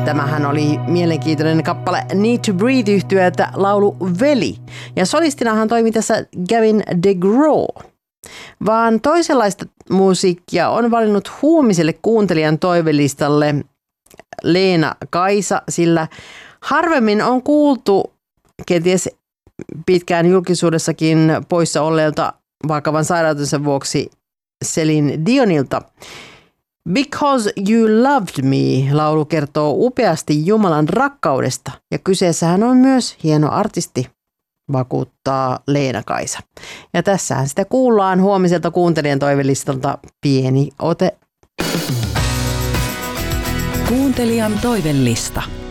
Tämähän oli mielenkiintoinen kappale Need to Breathe -yhtyöltä laulu Veli. Ja solistinahan toimi tässä Gavin DeGraw. Vaan toisenlaista musiikkia on valinnut huomiselle kuuntelijan toivelistalle Leena Kaisa, sillä harvemmin on kuultu kenties pitkään julkisuudessakin poissa olleelta vakavan sairautensa vuoksi Celine Dionilta. Because You Loved Me -laulu kertoo upeasti Jumalan rakkaudesta ja kyseessähän on myös hieno artisti, vakuuttaa Leena Kaisa. Ja tässähän sitä kuullaan huomiselta kuuntelijan toivelistalta pieni ote. Kuuntelijan toivelista.